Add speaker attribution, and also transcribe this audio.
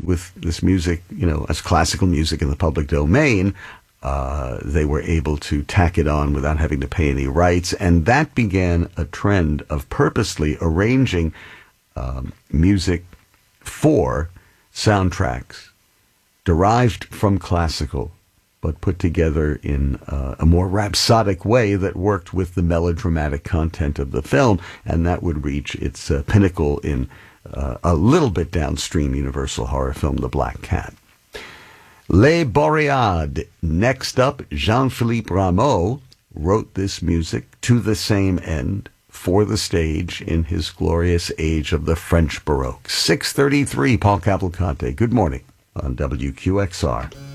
Speaker 1: with this music, as classical music in the public domain, they were able to tack it on without having to pay any rights. And that began a trend of purposely arranging music for soundtracks derived from classical, but put together in a more rhapsodic way that worked with the melodramatic content of the film, and that would reach its pinnacle in a little bit downstream Universal horror film, The Black Cat. Les Boreades. Next up, Jean-Philippe Rameau wrote this music to the same end for the stage in his glorious age of the French Baroque. 6:33, Paul Cavalcante. Good morning on WQXR.